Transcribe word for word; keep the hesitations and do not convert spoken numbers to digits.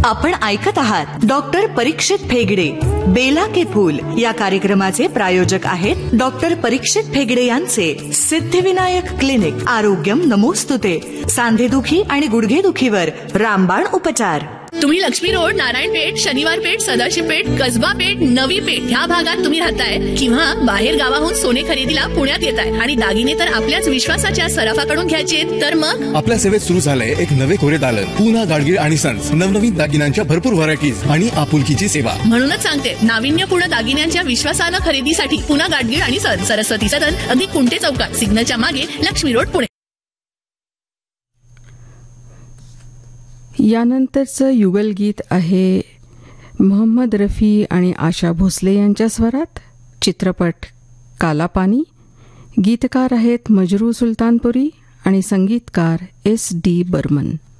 आपण ऐकत आहात डॉक्टर परीक्षित फेगडे बेला के फूल या कार्यक्रमाचे प्रायोजक आहेत डॉक्टर परीक्षित फेगडे यांचे सिद्धिविनायक क्लिनिक. आरोग्यम नमोस्तुते. सांधेदुखी आणि गुडघेदुखीवर रामबाण उपचार. तुम्ही लक्ष्मी रोड, नारायणपेठ, शनिवार पेठ, सदाशिव पेठ, कसबा पेठ, नवी पेठ ह्या भागात तुम्ही राहताय किंवा बाहेर गावाहून सोने खरेदीला पुण्यात येताय आणि दागिने तर आपल्याच विश्वासाच्या सराफाकडून घ्यायचे, तर मग आपल्या सेवेत सुरू झालंय एक नवे कोरे दालन. पुना गाडगीळ आणि सन्स. नवनवीन दागिन्यांच्या भरपूर व्हरायटीज आणि आपुलकीची सेवा. म्हणूनच सांगते, नाविन्यपूर्ण दागिन्यांच्या विश्वासानं खरेदीसाठी पुना गाडगीळ आणि सन्स, सरस्वती सदन, अगदी कुंटे चौकात, सिग्नलच्या मागे, लक्ष्मी रोड, पुणे. यानंतरचं युगलगीत आहे मोहम्मद रफी आणि आशा भोसले यांच्या स्वरात. चित्रपट कालापानी. गीतकार आहेत मजरू सुलतानपुरी आणि संगीतकार एस डी बर्मन.